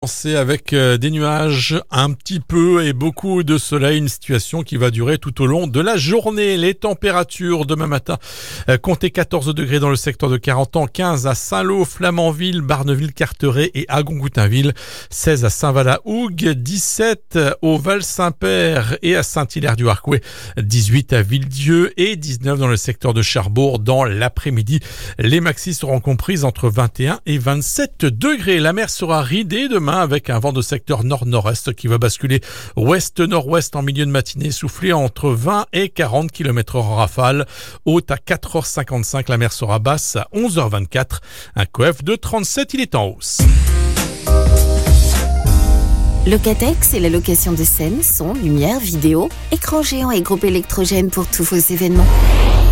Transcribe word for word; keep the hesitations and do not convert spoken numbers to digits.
commencer avec des nuages, un petit peu et beaucoup de soleil, une situation qui va durer tout au long de la journée. Les températures demain matin, comptez quatorze degrés dans le secteur de Carentan, quinze à Saint-Lô, Flamanville, Barneville, Carteret et Agon-Goutainville, seize à Saint-Val-à-Hougue, dix-sept au Val-Saint-Père et à Saint-Hilaire-du-Harcouët, dix-huit à Villedieu et dix-neuf dans le secteur de Cherbourg dans l'après-midi. Les maxis seront comprises entre vingt et un et vingt-sept degrés. La mer sera ridée demain avec un vent de secteur nord-nord-est qui va basculer ouest-nord-ouest en milieu de matinée, souffler entre vingt et quarante kilomètres heure en rafale. Haute à quatre heures cinquante-cinq, la mer sera basse à onze heures vingt-quatre. Un coef de trente-sept, il est en hausse. Locatex et la location de scène, son, lumière, vidéo, écran géant et groupe électrogène pour tous vos événements.